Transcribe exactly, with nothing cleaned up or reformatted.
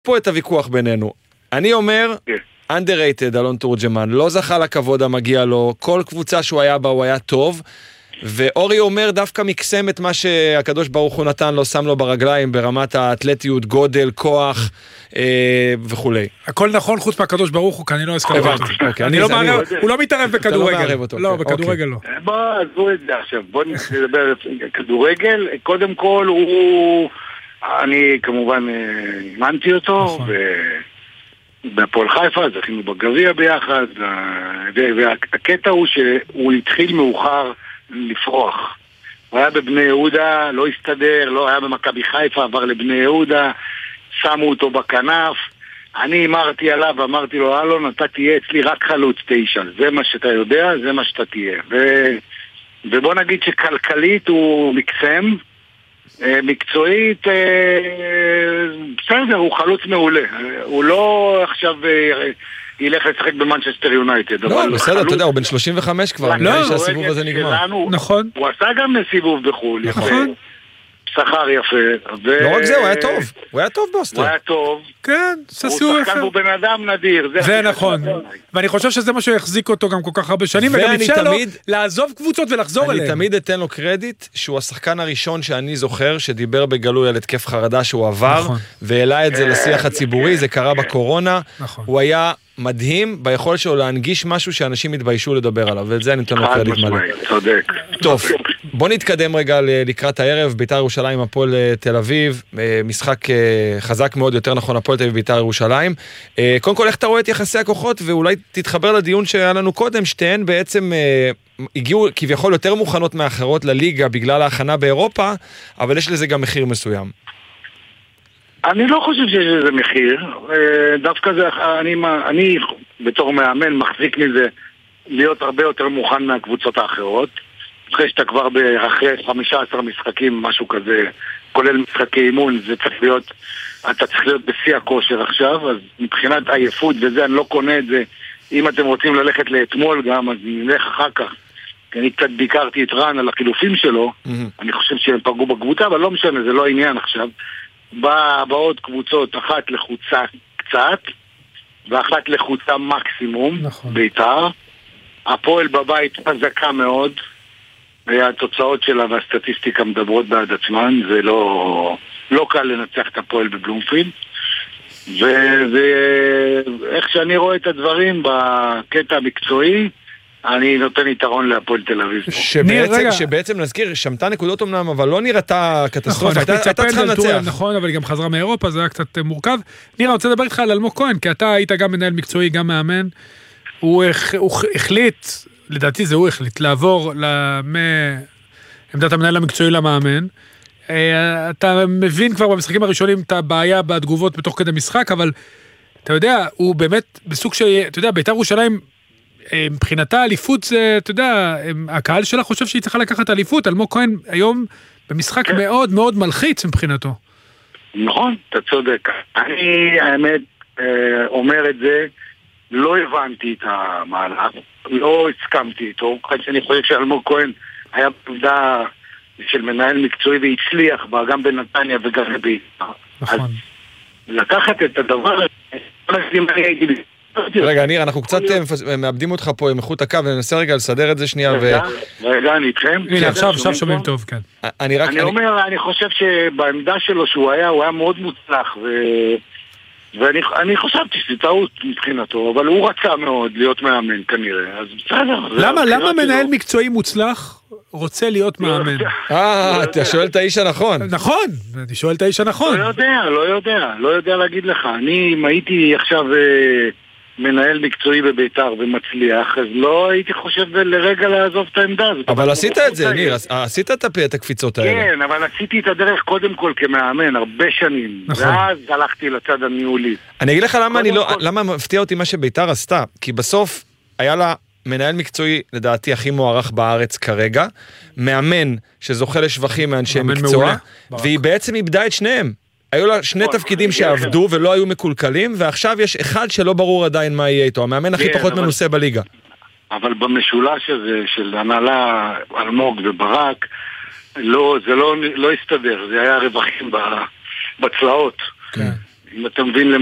פה את הוויכוח בינינו. אני אומר, underrated, אלון תורג'מן, לא זכה לכבוד המגיע לו, כל קבוצה שהוא היה בה הוא היה טוב, ואורי אומר דווקא מקסם את מה שהקדוש ברוך הוא נתן לו, שם לו ברגליים ברמת האתלטיות, גודל, כוח אה, וכו'. הכל נכון חוץ מהקדוש ברוך הוא, כי אני לא אסכם אותו. אני לא מערב, הוא לא מתערב בכדורגל. לא, בכדורגל לא. בוא, עזבו את זה עכשיו, בוא נדבר כדורגל, קודם כל הוא, אני כמובן אימנתי אותו, בפועל חיפה, זכינו בגביע ביחד, והקטע הוא שהוא התחיל מאוחר לפרוח. הוא היה בבני יהודה, לא הסתדר, לא היה במכבי חיפה, עבר לבני יהודה, שמו אותו בכנף. אני אמרתי עליו, אמרתי לו, אלון, אתה תהיה אצלי רק חלוץ תשע. זה מה שאתה יודע, זה מה שאתה תהיה. ו... ובוא נגיד שכלכלית הוא מקסם, מקצועית, בסדר, הוא חלוץ מעולה. הוא לא עכשיו ילך לשחק במנצ'סטר יונייטד. לא, בסדר, אתה יודע, הוא בן שלושים וחמש כבר, נראה שהסיבוב הזה נגמר. נכון. הוא עשה גם סיבוב בחול. נכון. שכר יפה. לא רק זה, הוא היה טוב. הוא היה טוב באוסטריה. הוא היה טוב. כן, ססור יפה. יפה. הוא שחקן, הוא בן אדם נדיר. זה נכון. ואני חושב שזה מה שהחזיק אותו גם כל כך הרבה שנים, וגם אפשר לו לעזוב קבוצות ולחזור אליהם. אני תמיד אתן לו קרדיט שהוא השחקן הראשון שאני זוכר, שדיבר בגלוי על התקף חרדה שהוא עבר, והעלה את זה לשיח הציבורי, זה קרה בקורונה. הוא היה מדהים ביכולת שלו להנגיש משהו שאנשים התביישו לדבר עליו, ואת זה אני נותן לו קרדיט מלא. צודק. טוב, בוא נתקדם רגע לקראת הערב, בית"ר ירושלים, הפועל תל אביב, משחק חזק מאוד, יותר נכון, הפועל תל אביב, בית"ר ירושלים. קודם כל, איך אתה רואה את יחסי הכוחות, ואולי תתחבר לדיון שהיה לנו קודם, שתיהן בעצם הגיעו כביכול יותר מוכנות מאחרות לליגה, בגלל ההכנה באירופה, אבל יש לזה גם מחיר מסוים. אני לא חושב שיש לזה מחיר, דווקא זה, אני, אני בתור מאמן מחזיק מזה להיות הרבה יותר מוכן מהקבוצות האחרות, אחרי שאתה כבר אחרי חמישה עשר משחקים, משהו כזה, כולל משחקי אימון, זה צריך להיות, אתה צריך להיות בשיא הכושר עכשיו, אז מבחינת עייפות וזה, אני לא קונה את זה, אם אתם רוצים ללכת לאתמול גם, אז נלך אחר כך, כי אני קצת ביקרתי את רן על החילופים שלו, mm-hmm. אני חושב שהם פגעו בקבוצה, אבל לא משנה, זה לא העניין עכשיו, בא, בעוד קבוצות, אחת לחוצה קצת, ואחת לחוצה מקסימום, נכון. בית"ר, הפועל בבית חזקה מאוד, והתוצאות שלה והסטטיסטיקה מדברות בעד עצמן, זה לא, לא קל לנצח את הפועל בבלומפילד, ואיך שאני רואה את הדברים בקטע המקצועי, אני נותן יתרון להפועל תל אביב. שבעצם, שבעצם נזכיר, שמתה נקודות אמנם, אבל לא נראתה קטסטרופה, הייתה צריכה לנצח. נכון, אבל היא גם חזרה מאירופה, זה היה קצת מורכב. נירה, רוצה לדבר איתך על אלמוג כהן, כי אתה היית גם מנהל מקצועי, גם מאמן. הוא החליט, לדעתי זה הוא החליט, לעבור לעמדת המנהל המקצועי למאמן. אתה מבין כבר במשחקים הראשונים את הבעיה בתגובות בתוך כדי משחק, אבל אתה יודע, הוא באמת בסוג ש... אתה יודע, בית"ר ירושלים מבחינתה אליפות זה, אתה יודע, הקהל שלה חושב שהיא צריכה לקחת אליפות, אלמוג כהן היום במשחק כן. מאוד מאוד מלחיץ מבחינתו. נכון, אתה צודק. אני האמת אומר את זה, לא הבנתי את המהלך, לא הסכמתי איתו, אני חושב שאלמוג כהן היה בעמדה של מנהל מקצועי והצליח בה, גם בנתניה וגם בבית"ר. נכון. אז לקחת את הדבר הזה, רגע, ניר, אנחנו קצת מאבדים אותך פה עם איכות הקו, וננסה רגע לסדר את זה שנייה. רגע, אני איתכם. הנה, עכשיו שומעים טוב, כן. אני אומר, אני חושב שבעמדה שלו שהוא היה, הוא היה מאוד מוצלח, ואני חשבתי שזה טעות מבחינתו, אבל הוא רצה מאוד להיות מאמן כנראה, אז בסדר. למה, למה מנהל מקצועי מוצלח רוצה להיות מאמן? אה, אתה שואל את האיש הנכון. נכון, אני שואל את האיש הנכון. לא יודע, לא יודע, לא יודע להגיד לך. אני, אם הייתי עכשיו מנהל מקצועי בבית"ר ומצליח, אז לא הייתי חושב לרגע לעזוב את העמדה הזאת. אבל עשית את זה, ניר, עשית את הקפיצות האלה. כן, אבל עשיתי את הדרך קודם כל כמאמן, הרבה שנים. ואז הלכתי לצד הניהולי. אני אגיד לך למה מפתיע אותי מה שבית"ר עשתה, כי בסוף היה לה מנהל מקצועי, לדעתי, הכי מוערך בארץ כרגע, מאמן שזוכה לשבחים מאנשי מקצוע, והיא בעצם איבדה את שניהם. היו לה שני תפקידים שעבדו ולא היו מקולקלים, ועכשיו יש אחד שלא ברור עדיין מה יהיה איתו, המאמן הכי פחות מנוסה בליגה. אבל במשולש הזה של הנהלה, אלמוג וברק, לא, זה לא, לא הסתדר, זה היה רווחים בצלעות. אם אתה מבין